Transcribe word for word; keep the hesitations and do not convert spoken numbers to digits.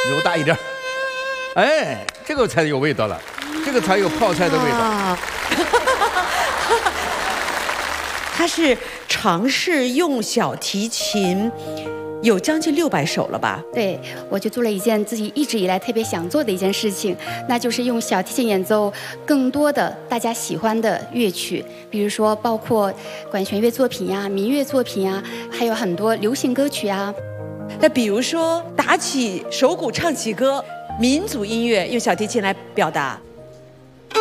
揉大一点。哎，这个才有味道了，这个才有泡菜的味道。啊、 他是尝试用小提琴。有将近六百首了吧？ 对，我就做了一件自己一直以来特别想做的一件事情，那就是用小提琴演奏更多的大家喜欢的乐曲，比如说包括管弦乐作品呀、民乐作品呀，还有很多流行歌曲啊。 那比如说打起手鼓唱起歌，民族音乐用小提琴来表达。